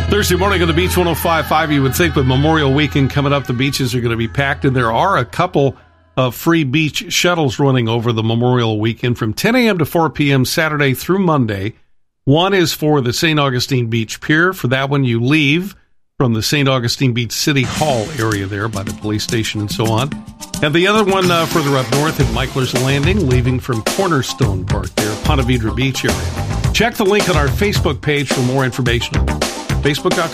Thursday morning on the Beach 105.5, you would think with Memorial Weekend coming up, the beaches are going to be packed, and there are a couple of free beach shuttles running over the Memorial Weekend from 10 a.m. to 4 p.m. Saturday through Monday. One is for the St. Augustine Beach Pier. For that one, you leave from the St. Augustine Beach City Hall area there by the police station and so on. And the other one further up north at Michler's Landing, leaving from Cornerstone Park there, Ponte Vedra Beach area. Check the link on our Facebook page for more information on that. Facebook.com